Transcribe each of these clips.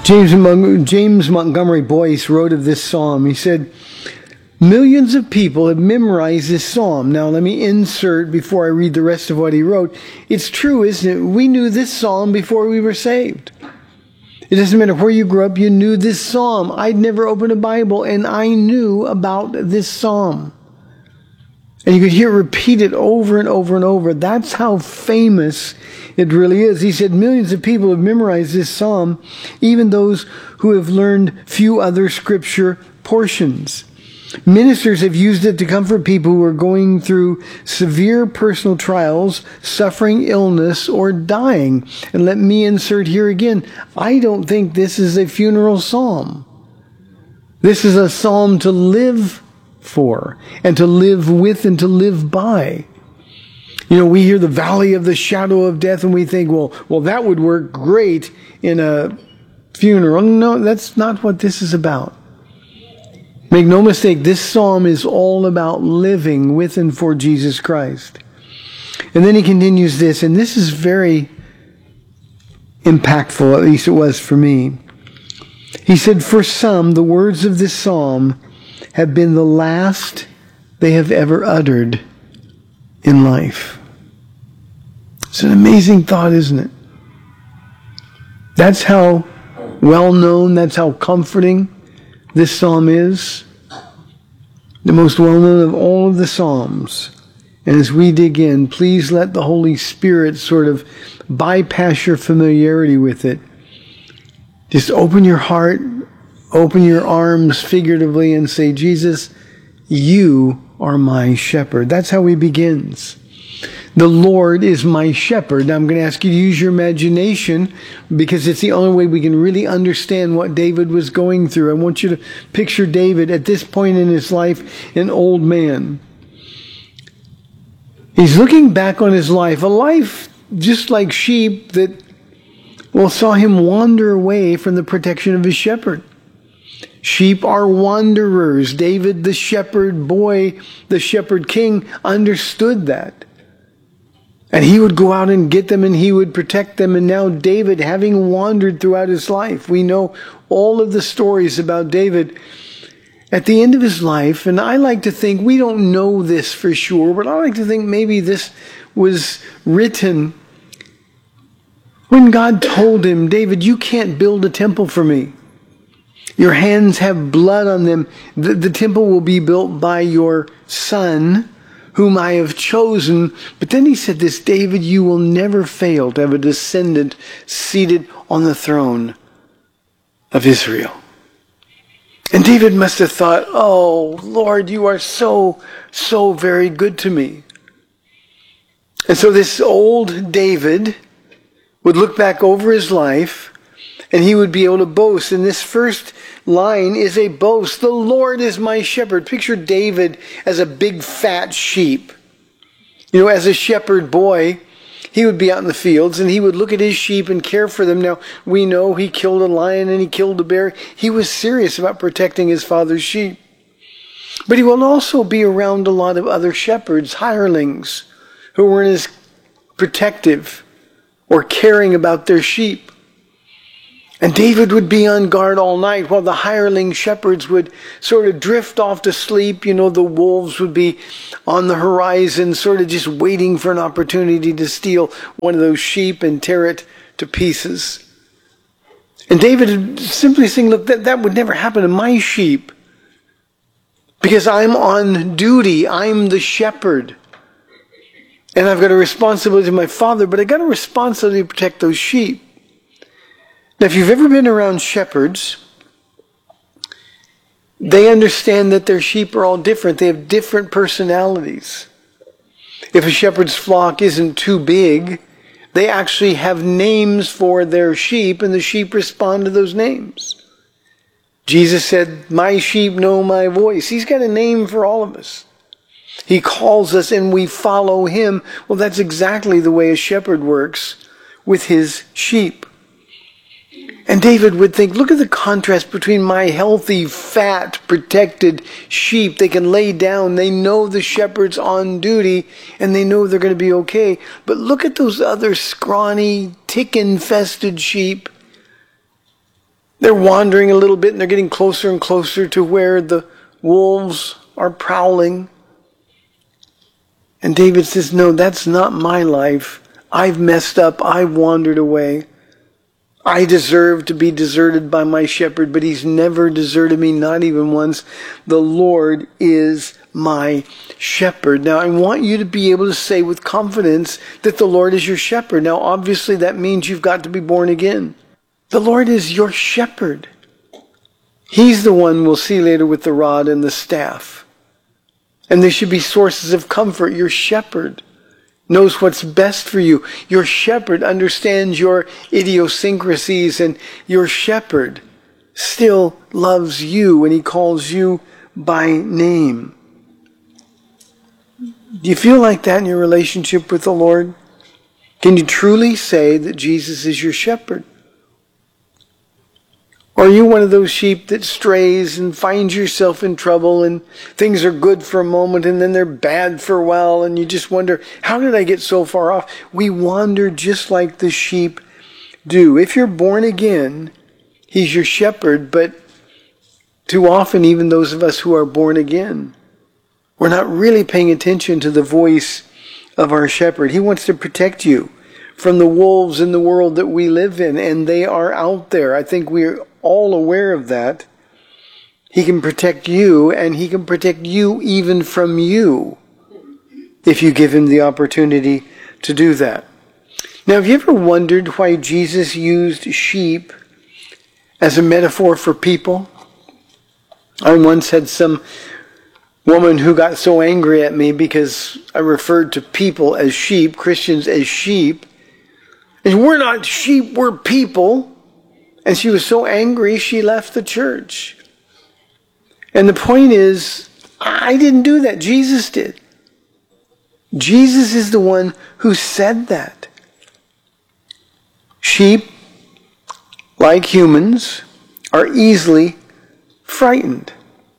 James Montgomery Boyce wrote of this psalm. He said, millions of people have memorized this psalm. Now let me insert before I read the rest of what he wrote. It's true, isn't it? We knew this psalm before we were saved. It doesn't matter where you grew up, you knew this psalm. I'd never opened a Bible, and I knew about this psalm. And you could hear it repeated over and over and over. That's how famous it really is. He said millions of people have memorized this psalm, even those who have learned few other scripture portions. Ministers have used it to comfort people who are going through severe personal trials, suffering illness, or dying. And let me insert here again, I don't think this is a funeral psalm. This is a psalm to live for, and to live with, and to live by. You know, we hear the valley of the shadow of death, and we think, well, that would work great in a funeral. No, that's not what this is about. Make no mistake, this psalm is all about living with and for Jesus Christ. And then he continues this, and this is very impactful, at least it was for me. He said, for some, the words of this psalm have been the last they have ever uttered in life. It's an amazing thought, isn't it? That's how well known, that's how comforting this psalm is. The most well known of all of the psalms. And as we dig in, please let the Holy Spirit sort of bypass your familiarity with it. Just open your heart, open your arms figuratively, and say, Jesus, you are my shepherd. That's how he begins. The Lord is my shepherd. Now I'm going to ask you to use your imagination, because it's the only way we can really understand what David was going through. I want you to picture David at this point in his life, an old man. He's looking back on his life, a life just like sheep that, saw him wander away from the protection of his shepherd. Sheep are wanderers. David, the shepherd boy, the shepherd king, understood that. And he would go out and get them, and he would protect them. And now David, having wandered throughout his life, we know all of the stories about David. At the end of his life, and I like to think, we don't know this for sure, but I like to think maybe this was written when God told him, David, you can't build a temple for me. Your hands have blood on them. The temple will be built by your son, whom I have chosen. But then he said this, David, you will never fail to have a descendant seated on the throne of Israel. And David must have thought, oh, Lord, you are so, so very good to me. And so this old David would look back over his life, and he would be able to boast. And this first line is a boast. The Lord is my shepherd. Picture David as a big fat sheep. You know, as a shepherd boy, he would be out in the fields and he would look at his sheep and care for them. Now, we know he killed a lion and he killed a bear. He was serious about protecting his father's sheep. But he will also be around a lot of other shepherds, hirelings, who weren't as protective or caring about their sheep. And David would be on guard all night while the hireling shepherds would sort of drift off to sleep. You know, the wolves would be on the horizon, sort of just waiting for an opportunity to steal one of those sheep and tear it to pieces. And David would simply saying, look, that would never happen to my sheep, because I'm on duty. I'm the shepherd. And I've got a responsibility to my father, but I've got a responsibility to protect those sheep. Now, if you've ever been around shepherds, they understand that their sheep are all different. They have different personalities. If a shepherd's flock isn't too big, they actually have names for their sheep, and the sheep respond to those names. Jesus said, my sheep know my voice. He's got a name for all of us. He calls us and we follow him. Well, that's exactly the way a shepherd works with his sheep. And David would think, look at the contrast between my healthy, fat, protected sheep. They can lay down. They know the shepherd's on duty, and they know they're going to be okay. But look at those other scrawny, tick-infested sheep. They're wandering a little bit and they're getting closer and closer to where the wolves are prowling. And David says, no, that's not my life. I've messed up. I've wandered away. I deserve to be deserted by my shepherd, but he's never deserted me, not even once. The Lord is my shepherd. Now, I want you to be able to say with confidence that the Lord is your shepherd. Now, obviously, that means you've got to be born again. The Lord is your shepherd. He's the one we'll see later with the rod and the staff. And they should be sources of comfort. Your shepherd knows what's best for you. Your shepherd understands your idiosyncrasies, and your shepherd still loves you when he calls you by name. Do you feel like that in your relationship with the Lord? Can you truly say that Jesus is your shepherd? Or are you one of those sheep that strays and finds yourself in trouble and things are good for a moment and then they're bad for a while and you just wonder, how did I get so far off? We wander just like the sheep do. If you're born again, he's your shepherd, but too often even those of us who are born again, we're not really paying attention to the voice of our shepherd. He wants to protect you from the wolves in the world that we live in, and they are out there. I think we're all aware of that. He can protect you, and he can protect you even from you if you give him the opportunity to do that. Now, have you ever wondered why Jesus used sheep as a metaphor for people? I once had some woman who got so angry at me because I referred to people as sheep, Christians as sheep. And we're not sheep, we're people. And she was so angry, she left the church. And the point is, I didn't do that. Jesus did. Jesus is the one who said that. Sheep, like humans, are easily frightened.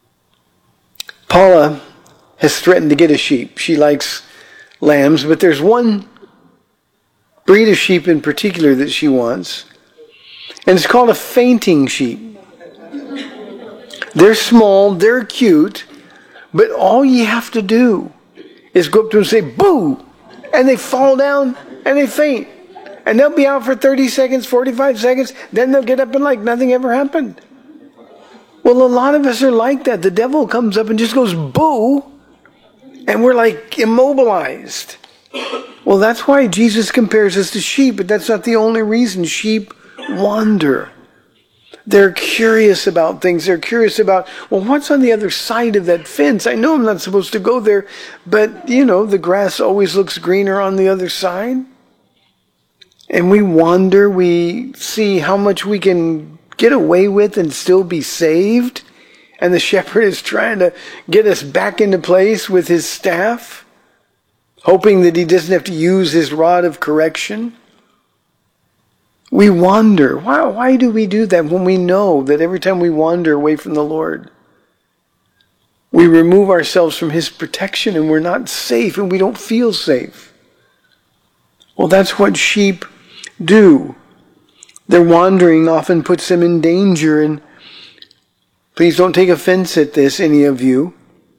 Paula has threatened to get a sheep. She likes lambs, but there's one breed of sheep in particular that she wants. And it's called a fainting sheep. They're small, they're cute, but all you have to do is go up to them and say, boo! And they fall down and they faint. And they'll be out for 30 seconds, 45 seconds, then they'll get up and like nothing ever happened. Well, a lot of us are like that. The devil comes up and just goes, boo! And we're like immobilized. Well, that's why Jesus compares us to sheep, but that's not the only reason. Sheep wander. They're curious about things. They're curious about, well, what's on the other side of that fence? I know I'm not supposed to go there, but, the grass always looks greener on the other side. And we wander. We see how much we can get away with and still be saved. And the shepherd is trying to get us back into place with his staff, hoping that he doesn't have to use his rod of correction. We wander. Why do we do that when we know that every time we wander away from the Lord, we remove ourselves from his protection and we're not safe and we don't feel safe? Well, that's what sheep do. Their wandering often puts them in danger, and please don't take offense at this, any of you.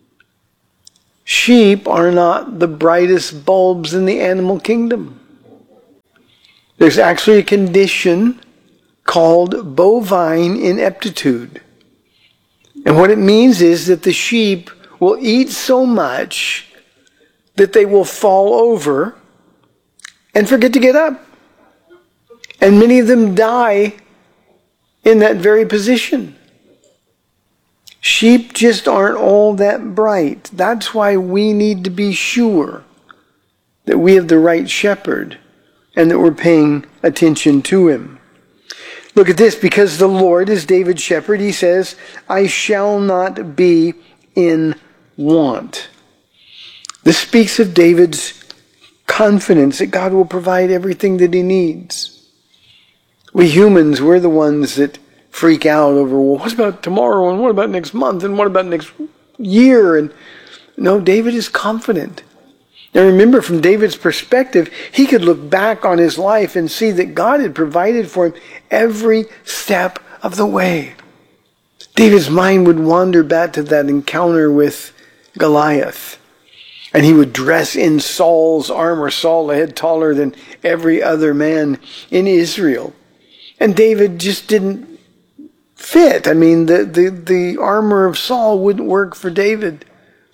Sheep are not the brightest bulbs in the animal kingdom. There's actually a condition called bovine ineptitude. And what it means is that the sheep will eat so much that they will fall over and forget to get up. And many of them die in that very position. Sheep just aren't all that bright. That's why we need to be sure that we have the right shepherd and that we're paying attention to him. Look at this. Because the Lord is David's shepherd, he says, I shall not be in want. This speaks of David's confidence that God will provide everything that he needs. We humans, we're the ones that freak out over, well, what about tomorrow, and what about next month, and what about next year? And no, David is confident. Now remember, from David's perspective, he could look back on his life and see that God had provided for him every step of the way. David's mind would wander back to that encounter with Goliath. And he would dress in Saul's armor, Saul a head taller than every other man in Israel. And David just didn't fit. I mean, the armor of Saul wouldn't work for David.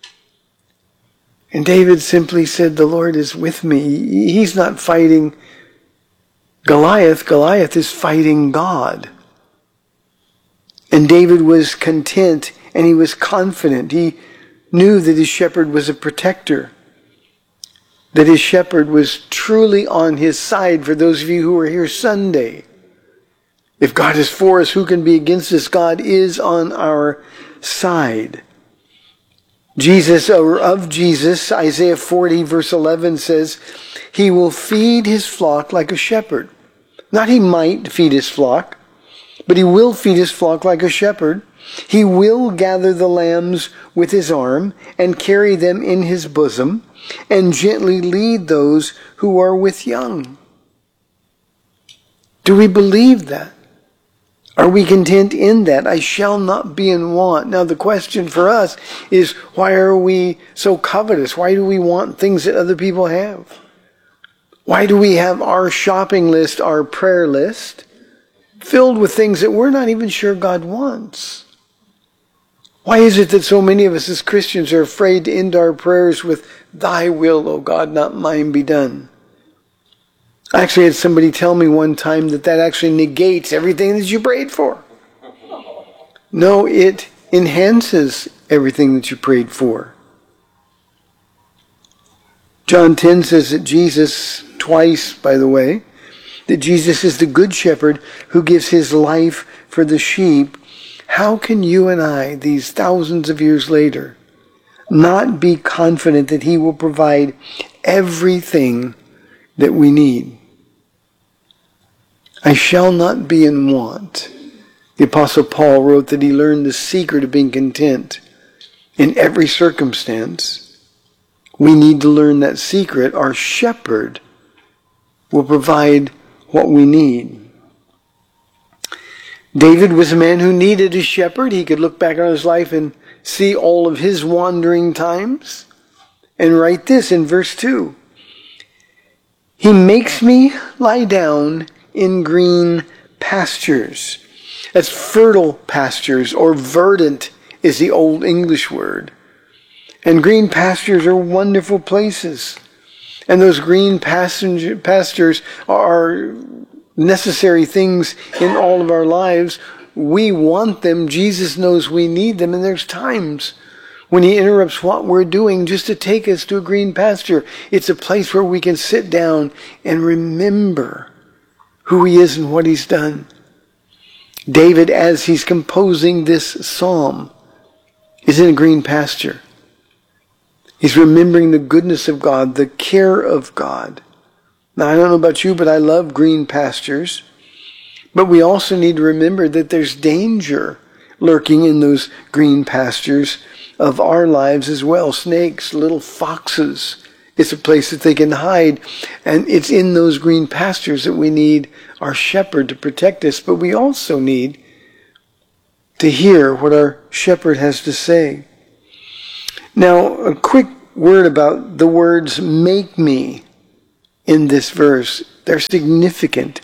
And David simply said, the Lord is with me. He's not fighting Goliath. Goliath is fighting God. And David was content and he was confident. He knew that his shepherd was a protector, that his shepherd was truly on his side. For those of you who are here Sunday, if God is for us, who can be against us? God is on our side. Of Jesus, Isaiah 40 verse 11 says, he will feed his flock like a shepherd. Not he might feed his flock, but he will feed his flock like a shepherd. He will gather the lambs with his arm and carry them in his bosom and gently lead those who are with young. Do we believe that? Are we content in that? I shall not be in want. Now the question for us is, why are we so covetous? Why do we want things that other people have? Why do we have our shopping list, our prayer list, filled with things that we're not even sure God wants? Why is it that so many of us as Christians are afraid to end our prayers with, thy will, O God, not mine be done? I actually had somebody tell me one time that actually negates everything that you prayed for. No, it enhances everything that you prayed for. John 10 says that Jesus, twice by the way, that Jesus is the good shepherd who gives his life for the sheep. How can you and I, these thousands of years later, not be confident that he will provide everything that we need? I shall not be in want. The Apostle Paul wrote that he learned the secret of being content in every circumstance. We need to learn that secret. Our shepherd will provide what we need. David was a man who needed a shepherd. He could look back on his life and see all of his wandering times and write this in verse 2. He makes me lie down in green pastures. That's fertile pastures, or verdant is the old English word. And green pastures are wonderful places. And those green pastures are necessary things in all of our lives. We want them. Jesus knows we need them. And there's times when he interrupts what we're doing just to take us to a green pasture. It's a place where we can sit down and remember who he is and what he's done. David, as he's composing this psalm, is in a green pasture. He's remembering the goodness of God, the care of God. Now, I don't know about you, but I love green pastures. But we also need to remember that there's danger lurking in those green pastures of our lives as well. Snakes, little foxes. It's a place that they can hide. And it's in those green pastures that we need our shepherd to protect us. But we also need to hear what our shepherd has to say. Now, a quick word about the words make me in this verse. They're significant.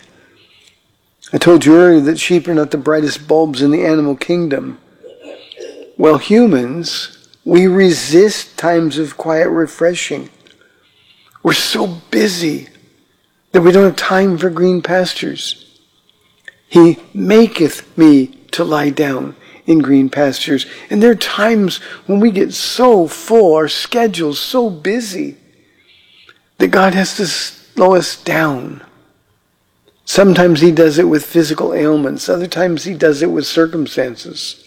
I told you earlier that sheep are not the brightest bulbs in the animal kingdom. Well, humans, we resist times of quiet refreshing. We're so busy that we don't have time for green pastures. He maketh me to lie down in green pastures. And there are times when we get so full, our schedule's so busy, that God has to slow us down. Sometimes he does it with physical ailments. Other times he does it with circumstances.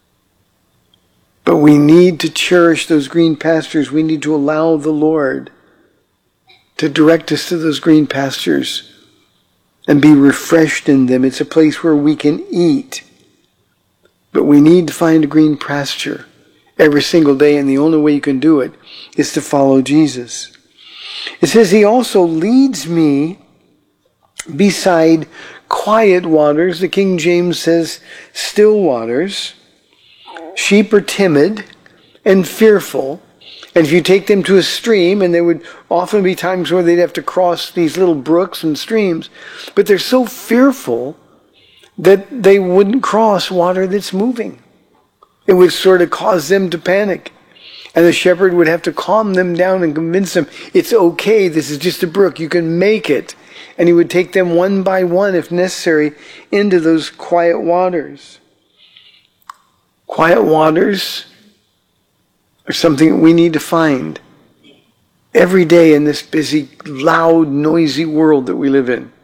But we need to cherish those green pastures. We need to allow the Lord to direct us to those green pastures and be refreshed in them. It's a place where we can eat. But we need to find a green pasture every single day, and the only way you can do it is to follow Jesus. It says he also leads me beside quiet waters. The King James says still waters. Sheep are timid and fearful. And if you take them to a stream, and there would often be times where they'd have to cross these little brooks and streams, but they're so fearful that they wouldn't cross water that's moving. It would sort of cause them to panic. And the shepherd would have to calm them down and convince them, it's okay, this is just a brook, you can make it. And he would take them one by one, if necessary, into those quiet waters. Quiet waters are something that we need to find every day in this busy, loud, noisy world that we live in.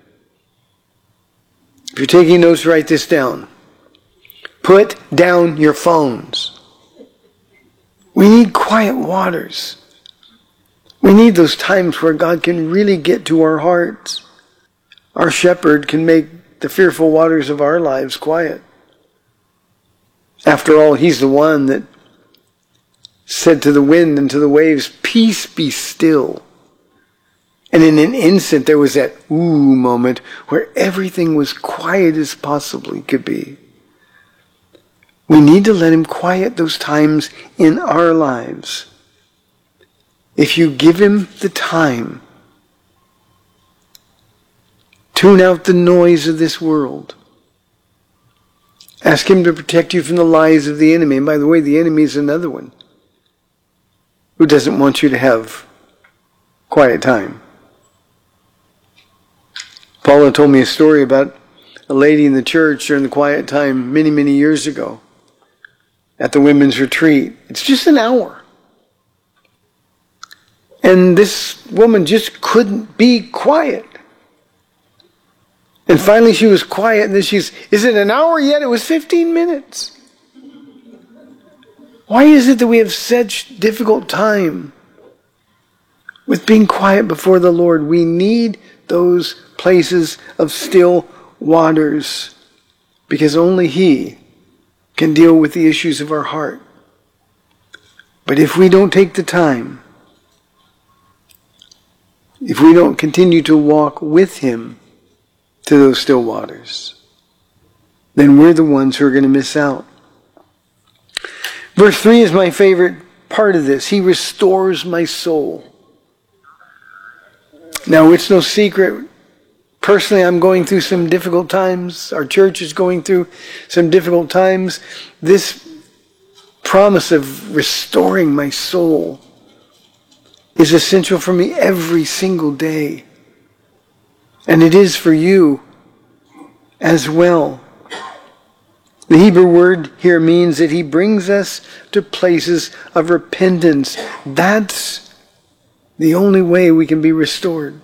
If you're taking notes, write this down. Put down your phones. We need quiet waters. We need those times where God can really get to our hearts. Our shepherd can make the fearful waters of our lives quiet. After all, he's the one that said to the wind and to the waves, peace, be still. And in an instant there was that ooh moment where everything was quiet as possibly could be. We need to let him quiet those times in our lives. If you give him the time, tune out the noise of this world. Ask him to protect you from the lies of the enemy. And by the way, the enemy is another one who doesn't want you to have quiet time. Paula told me a story about a lady in the church during the quiet time many, many years ago at the women's retreat. It's just an hour. And this woman just couldn't be quiet. And finally she was quiet, and then is it an hour yet? It was 15 minutes. Why is it that we have such difficult time with being quiet before the Lord? We need those places of still waters because only he can deal with the issues of our heart. But if we don't take the time, if we don't continue to walk with him to those still waters, then we're the ones who are going to miss out. Verse 3 is my favorite part of this. He restores my soul. Now, it's no secret. Personally, I'm going through some difficult times. Our church is going through some difficult times. This promise of restoring my soul is essential for me every single day. And it is for you as well. The Hebrew word here means that he brings us to places of repentance. That's the only way we can be restored.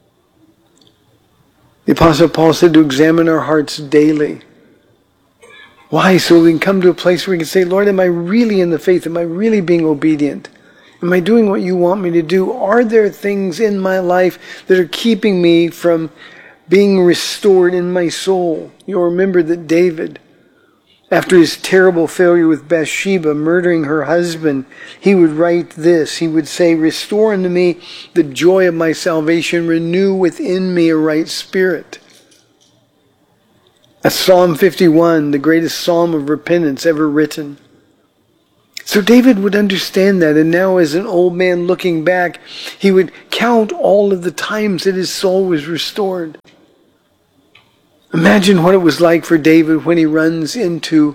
The Apostle Paul said to examine our hearts daily. Why? So we can come to a place where we can say, Lord, am I really in the faith? Am I really being obedient? Am I doing what you want me to do? Are there things in my life that are keeping me from being restored in my soul? You'll remember that David, after his terrible failure with Bathsheba, murdering her husband, he would write this. He would say, restore unto me the joy of my salvation. Renew within me a right spirit. That's Psalm 51, the greatest psalm of repentance ever written. So David would understand that, and now as an old man looking back, he would count all of the times that his soul was restored. Imagine what it was like for David when he runs into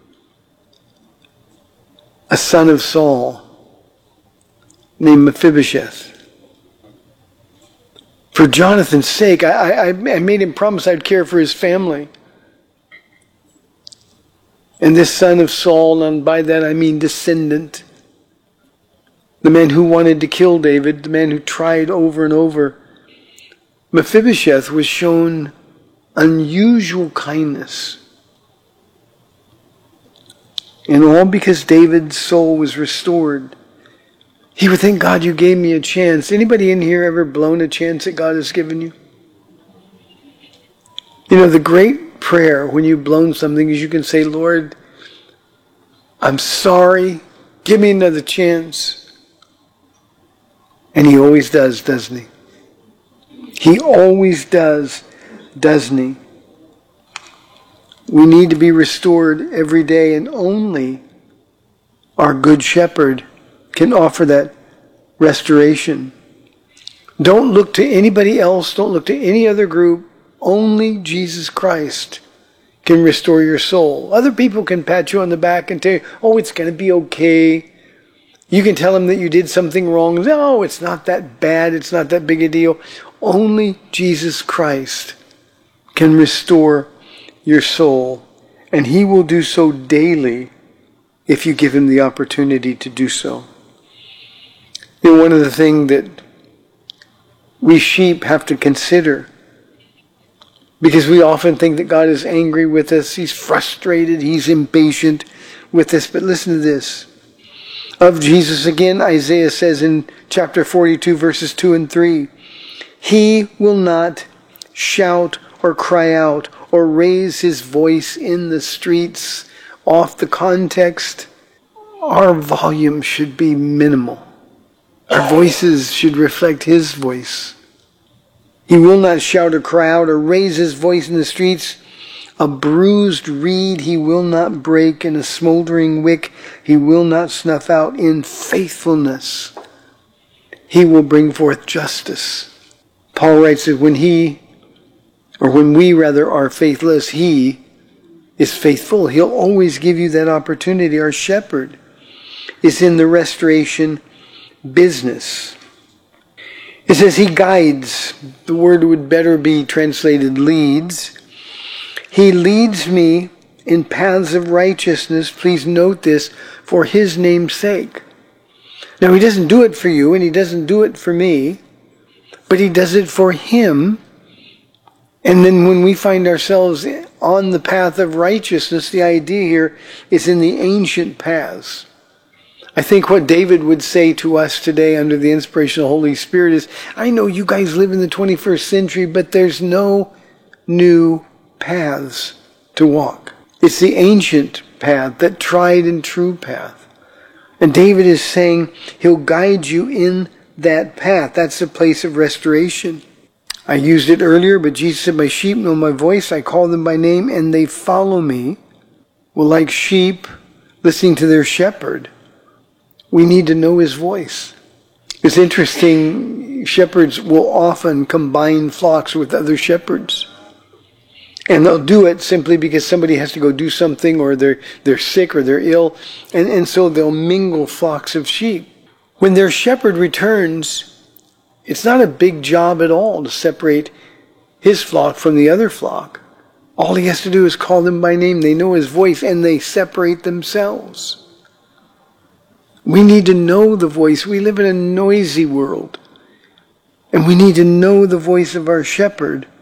a son of Saul named Mephibosheth. For Jonathan's sake, I made him promise I'd care for his family. And this son of Saul, and by that I mean descendant, the man who wanted to kill David, the man who tried over and over, Mephibosheth was shown unusual kindness. And all because David's soul was restored. He would think, God, you gave me a chance. Anybody in here ever blown a chance that God has given you? You know, the great prayer when you've blown something is you can say, Lord, I'm sorry. Give me another chance. And he always does, doesn't he? He always does, doesn't he? We need to be restored every day, and only our good shepherd can offer that restoration. Don't look to anybody else. Don't look to any other group. Only Jesus Christ can restore your soul. Other people can pat you on the back and tell you, oh, it's going to be okay. You can tell them that you did something wrong. No, it's not that bad. It's not that big a deal. Only Jesus Christ can restore your soul. And he will do so daily if you give him the opportunity to do so. You know, one of the things that we sheep have to consider, because we often think that God is angry with us, he's frustrated, he's impatient with us. But listen to this. Of Jesus again, Isaiah says in chapter 42, verses 2 and 3, he will not shout or cry out or raise his voice in the streets. Off the context, our volume should be minimal. Our voices should reflect his voice. He will not shout or cry out or raise his voice in the streets. A bruised reed he will not break, and a smoldering wick he will not snuff out. In faithfulness he will bring forth justice. Paul writes that when we are faithless, he is faithful. He'll always give you that opportunity. Our shepherd is in the restoration business. It says he guides. The word would better be translated leads. He leads me in paths of righteousness. Please note this, for his name's sake. Now, he doesn't do it for you, and he doesn't do it for me, but he does it for him. And then when we find ourselves on the path of righteousness, the idea here is in the ancient paths. I think what David would say to us today under the inspiration of the Holy Spirit is, I know you guys live in the 21st century, but there's no new paths to walk. It's the ancient path, that tried and true path. And David is saying he'll guide you in that path. That's the place of restoration. I used it earlier, but Jesus said, my sheep know my voice. I call them by name and they follow me. Well, like sheep listening to their shepherd, we need to know his voice. It's interesting, shepherds will often combine flocks with other shepherds. And they'll do it simply because somebody has to go do something, or they're sick or they're ill. And so they'll mingle flocks of sheep. When their shepherd returns, it's not a big job at all to separate his flock from the other flock. All he has to do is call them by name. They know his voice and they separate themselves. We need to know the voice. We live in a noisy world. And we need to know the voice of our shepherd